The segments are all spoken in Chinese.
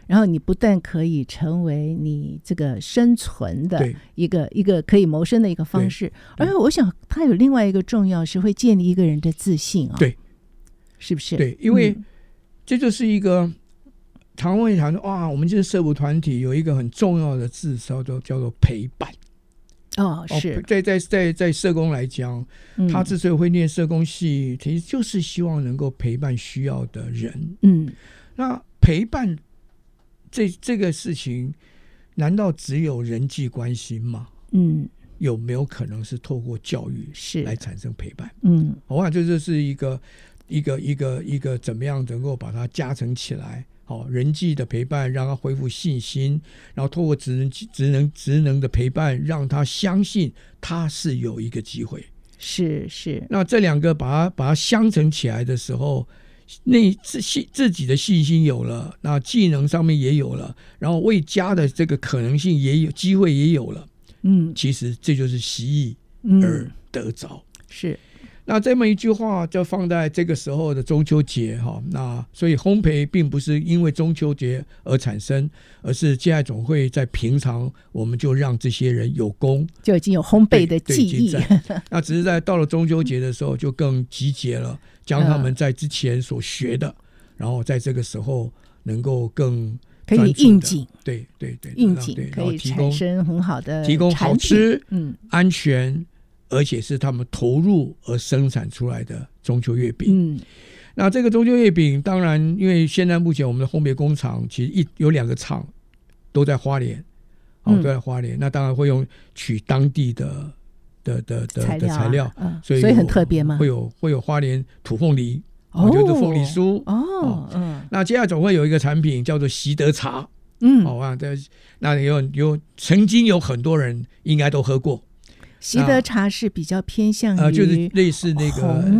然后你不但可以成为你这个生存的一个可以谋生的一个方式，而且我想它有另外一个重要是会建立一个人的自信对， 是不是？ 对，因为这就是一个常会谈说我们这个社福团体有一个很重要的字叫做陪伴。是在社工来讲，他之所以会念社工系，其实就是希望能够陪伴需要的人。那陪伴这个事情，难道只有人际关系吗？有没有可能是透过教育来产生陪伴？我想这就是一个怎么样能够把它加成起来。人际的陪伴让他恢复信心，然后透过职能的陪伴让他相信他是有一个机会。是那这两个把它相乘起来的时候，自己的信心有了，那技能上面也有了，然后为家的这个可能性也有，机会也有了。其实这就是习义而得着。是那这么一句话就放在这个时候的中秋节，那所以烘焙并不是因为中秋节而产生，而是接爱总会在平常我们就让这些人有功，就已经有烘焙的技艺。那只是在到了中秋节的时候就更集结了，将他们在之前所学的，然后在这个时候能够更可以应景，对应景，可以产生很好的提供好吃、安全，而且是他们投入而生产出来的中秋月饼。那这个中秋月饼当然因为现在目前我们的烘焙工厂其实有2个厂都在花莲，都在花莲，那当然会取当地的材料，所以很特别吗？会有花莲土凤梨，就是凤梨酥。那接下来总会有一个产品叫做习得茶。那曾经有很多人应该都喝过。习得茶是比较偏向于就是类似那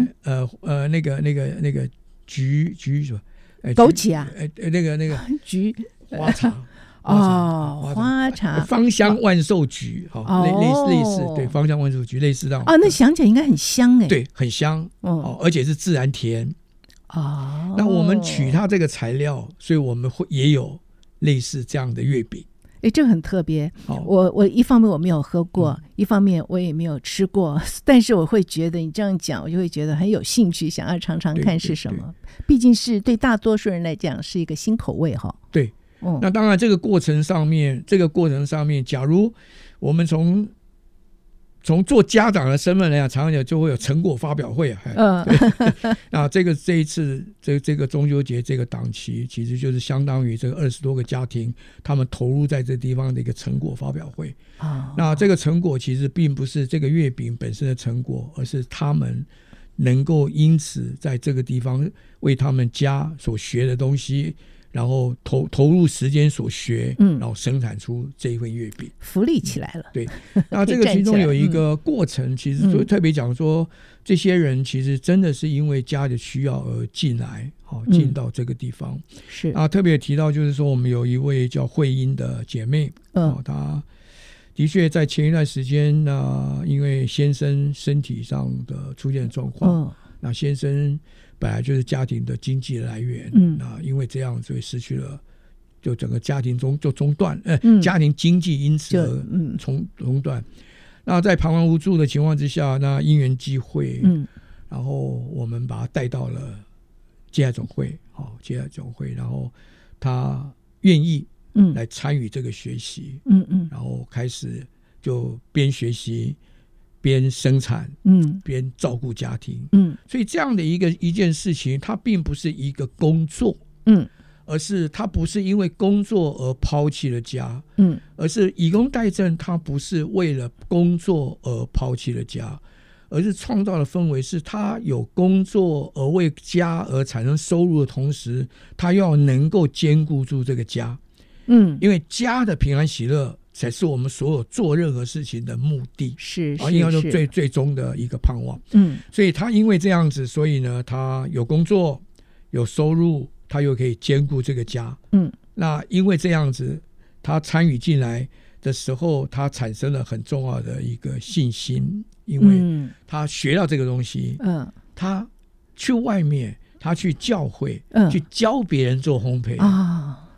个橘什么枸杞啊，那个橘花茶花茶芳香万寿菊，类似对芳香万寿菊类似那种那想起来应该很香对，很香而且是自然甜。那我们取它这个材料，所以我们也有类似这样的月饼。这个很特别，我一方面我没有喝过，一方面我也没有吃过，但是我会觉得你这样讲，我就会觉得很有兴趣，想要尝尝看是什么。毕竟是对大多数人来讲是一个新口味哈。对，那当然这个过程上面，假如我们从做家长的身份来讲，常常就会有成果发表会。那这一次这个中秋节这个档期，其实就是相当于这个20多个家庭他们投入在这地方的一个成果发表会。那这个成果其实并不是这个月饼本身的成果，而是他们能够因此在这个地方为他们家所学的东西，然后投入时间所学，然后生产出这一份月饼，福利起来了。对，那这个其中有一个过程，其实就特别讲说，这些人其实真的是因为家的需要而进来，进到这个地方。是啊，特别提到就是说，我们有一位叫慧英的姐妹，她的确在前一段时间，因为先生身体上的出现状况，那先生本来就是家庭的经济来源，那因为这样所以失去了，就整个家庭就中断，家庭经济因此而中断。那在彷徨无助的情况之下，那因缘际会，然后我们把他带到了接爱总会，然后他愿意来参与这个学习，然后开始就边学习边生产，边照顾家庭，所以这样的一件事情，它并不是一个工作，而是他不是因为工作而抛弃了家，而是以工代赈，他不是为了工作而抛弃了家，而是创造的氛围是他有工作而为家而产生收入的同时，他要能够兼顾住这个家，因为家的平安喜乐才是我们所有做任何事情的目的，应该说最终的一个盼望。所以他因为这样子，所以呢，他有工作有收入，他又可以兼顾这个家。那因为这样子，他参与进来的时候，他产生了很重要的一个信心，因为他学到这个东西，他去外面，他去教会，去教别人做烘焙